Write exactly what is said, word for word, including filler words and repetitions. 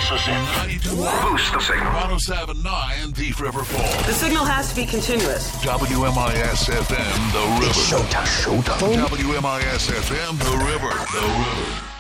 Boost the signal. ninety-two Boost the signal. one oh seven point nine Thief River Falls. The signal has to be continuous. W M I S F M, The River. It's showtime. Showtime. W M I S F M, The River. The River.